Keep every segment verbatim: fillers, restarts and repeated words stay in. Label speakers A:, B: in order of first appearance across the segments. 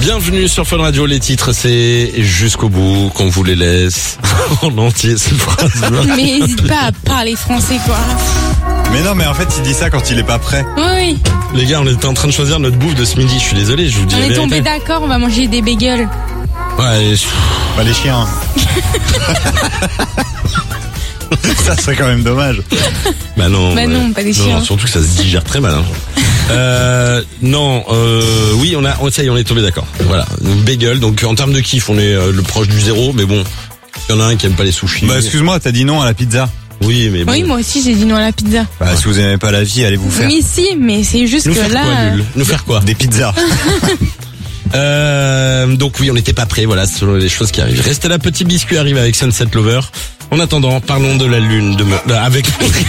A: Bienvenue sur Fun Radio, les titres c'est jusqu'au bout qu'on vous les laisse en entier cette phrase.
B: Mais n'hésite pas à parler français quoi.
C: Mais non, mais en fait il dit ça quand il est pas prêt.
B: Oui, oui.
A: Les gars, on était en train de choisir notre bouffe de ce midi, je suis désolé, je vous dis
B: On
A: la
B: est
A: vérité.
B: tombé d'accord, on va manger des bagels.
A: Ouais, je...
C: Bah les chiens. Ça serait quand même dommage.
A: Bah non.
B: Bah
A: ouais.
B: non, pas des chiens.
A: Non, surtout que ça se digère très mal. Hein. Euh, non, euh, oui, on a, oh, ça y est, on est tombé d'accord. Voilà, bagel. Donc en termes de kiff, on est euh, le proche du zéro, mais bon, il y en a un qui aime pas les sushis.
C: Bah excuse-moi, t'as dit non à la pizza.
A: Oui, mais bon.
B: Oui, moi aussi j'ai dit non à la pizza.
C: Bah ouais. Si vous aimez pas la vie, allez vous faire.
B: Oui, si, mais c'est juste
A: Nous
B: que
A: faire
B: là.
A: quoi, Lul Nous faire quoi?
C: Des pizzas.
A: Euh, donc oui, on n'était pas prêts, voilà, selon les choses qui arrivent. Restez là, petit biscuit arrive avec Sunset Lover. En attendant, parlons de la lune de me... avec.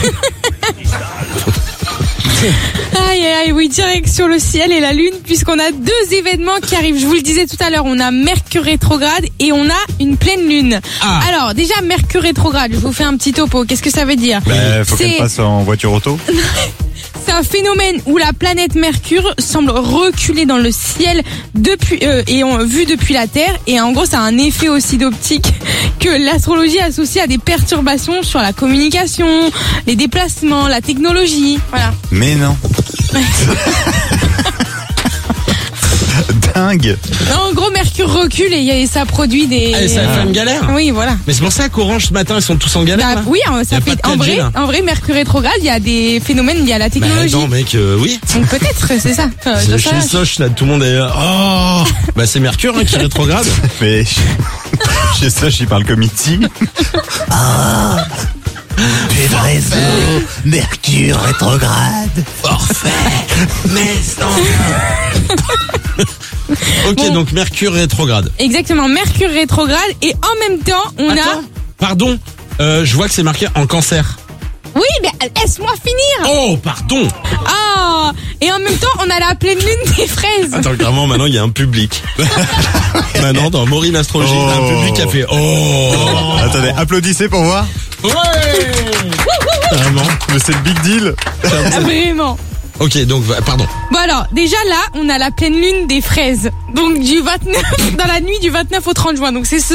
B: Aïe, aïe, aïe, oui, direct sur le ciel et la lune, puisqu'on a deux événements qui arrivent. Je vous le disais tout à l'heure, on a Mercure rétrograde et on a une pleine lune.
A: Ah.
B: Alors, déjà, Mercure rétrograde, je vous fais un petit topo. Qu'est-ce que ça veut dire?
C: Bah, faut
B: C'est-
C: qu'elle passe en voiture auto.
B: C'est un phénomène où la planète Mercure semble reculer dans le ciel depuis euh, et on, vu depuis la Terre, et en gros ça a un effet aussi d'optique que l'astrologie associe à des perturbations sur la communication, les déplacements, la technologie. Voilà.
C: Mais non. Dingue.
B: En gros, Mercure recule et, y a- et ça produit des.
A: Ah, et ça fait une galère.
B: Oui, voilà.
A: Mais c'est pour ça qu'Orange ce matin ils sont tous en galère.
B: Bah,
A: là.
B: oui, hein,
A: Y
B: ça
A: a pas
B: fait
A: de
B: en
A: 4G,
B: vrai,
A: là.
B: en vrai, Mercure rétrograde, il y a des phénomènes, il y a la
A: Bah
B: technologie.
A: attends mec, euh, oui.
B: Donc peut-être, c'est ça. Enfin,
A: C'est
B: j'en sais
A: chez
B: rien.
A: Soch là, tout le monde est là. Oh, bah c'est Mercure hein, qui rétrograde.
C: Mais chez ça, j'y parle comme ici.
D: Plus de réseau, Mercure rétrograde.
A: Forfait, mais Ok,
B: Bon.
A: donc Mercure rétrograde.
B: Exactement, Mercure rétrograde et en même temps, on
A: Attends,
B: a.
A: pardon, euh, je vois que c'est marqué en cancer.
B: Oui, mais laisse-moi finir.
A: Oh, pardon.
B: Ah, et en même temps, on a la pleine lune des fraises.
A: Attends, clairement, maintenant, il y a un public. Maintenant, dans Maureen Astrologie,
C: Oh.
A: t'as un public qui a fait oh.
C: Attendez, applaudissez pour voir.
A: Ouais. Vraiment.
C: Mais c'est le big deal.
B: Ah, vraiment.
A: Ok, donc, bah, pardon.
B: Bon alors, déjà là, on a la pleine lune des fraises. Donc du vingt-neuf, dans la nuit du vingt-neuf au trente juin. Donc c'est ce